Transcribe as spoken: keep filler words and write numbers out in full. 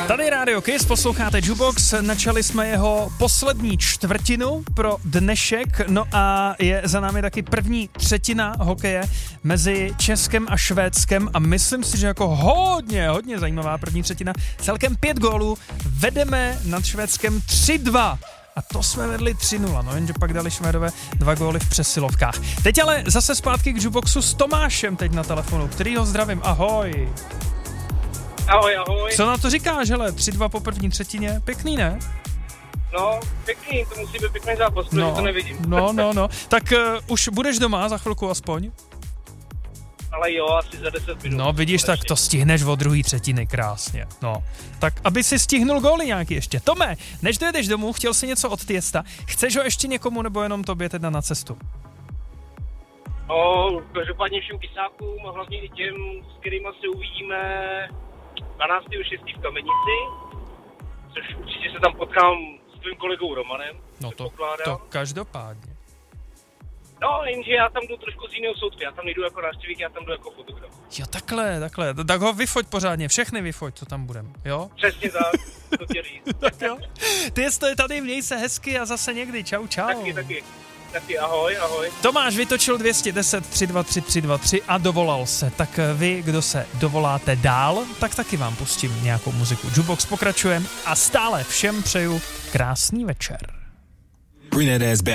Tady Rádio Kiss, posloucháte Jukebox, načali jsme jeho poslední čtvrtinu pro dnešek, no a je za námi taky první třetina hokeje mezi Českem a Švédskem a myslím si, že jako hodně, hodně zajímavá první třetina, celkem pět gólů, vedeme nad Švédskem tři dva. A to jsme vedli tři nula, no jenže pak dali Švédové dva góly v přesilovkách. Teď ale zase zpátky k Jukeboxu s Tomášem teď na telefonu, kterýho zdravím, ahoj. Ahoj, ahoj. Co na to říkáš, hele, tři dva po první třetině, pěkný, ne? No, pěkný, to musí být pěkný zápas, protože no, to nevidím. No, no, no, tak uh, už budeš doma za chvilku aspoň? Ale jo, asi za deset minut. No, vidíš, konečně. Tak to stihneš od druhé třetiny, krásně, no. Tak, aby si stihnul góly nějaký ještě. Tome, než dojedeš domů, chtěl si něco od Tiesta, chceš ho ještě někomu, nebo jenom tobě teda na cestu? No, každopádně všem kysákům a hlavně i těm, s kterýma se uvidíme dvanáctého šestého v Kamenici, což určitě se tam potkám s tvým kolegou Romanem. No to, to každopádně. No, jenže já tam jdu trošku z jiného soudku, já tam nejdu jako návštěvník, já tam jdu jako fotograf. Jo, takhle, takhle, tak ho vyfoť pořádně, všechny vyfoť, co tam budem, jo? Přesně tak, to tě říct. Tak jo, ty jsi tady, měj se hezky a zase někdy, čau, čau. Taky, taky. Taky ahoj, ahoj. Tomáš vytočil dvě stě deset tři dva tři tři dva tři a dovolal se. Tak vy, kdo se dovoláte dál, tak taky vám pustím nějakou muziku. Jukebox pokračuje a stále všem přeju krásný večer.